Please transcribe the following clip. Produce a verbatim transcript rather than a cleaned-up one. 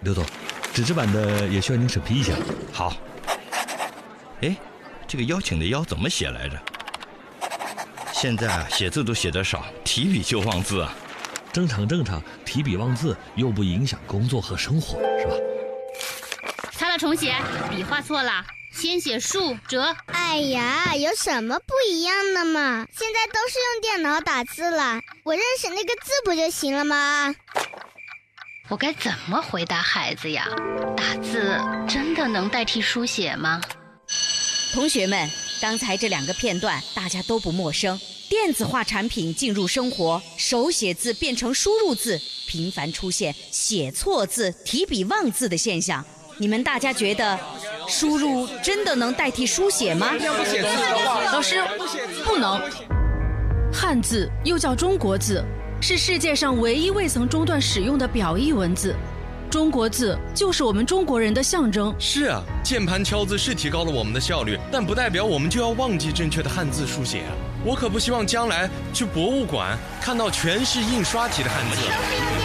刘总，纸质版的也需要您审批一下。 好。哎，这个邀请的邀怎么写来着？现在啊，写字都写得少，提笔就忘字啊。 正常正常，提笔忘字又不影响工作和生活，是吧？ 擦了重写，笔画错了，先写竖折。 哎呀，有什么不一样的嘛？现在都是用电脑打字了，我认识那个字不就行了吗？ 我该怎么回答孩子呀？打字真的能代替书写吗？ 同学们，刚才这两个片段大家都不陌生。电子化产品进入生活，手写字变成输入字，频繁出现写错字、提笔忘字的现象。你们大家觉得输入真的能代替书写吗？ 老师，不能。汉字又叫中国字，是世界上唯一未曾中断使用的表意文字。中国字就是我们中国人的象征。 是啊，键盘敲字是提高了我们的效率，但不代表我们就要忘记正确的汉字书写啊！我可不希望将来去博物馆看到全是印刷体的汉字。